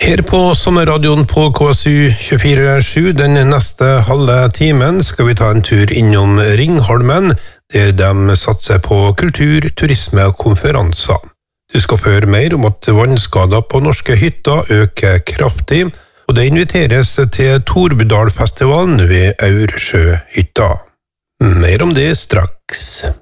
Her på sommerradioen på KSU 24/7 den neste halve timen skal vi ta en tur innom Ringholmen, der de satser på kultur, turisme og konferanser. Du skal få høre mer om at vannskader på norske hytter øker kraftig, og det inviteres til Torbudalfestivalen ved Aursjøhytta. Mer om det straks.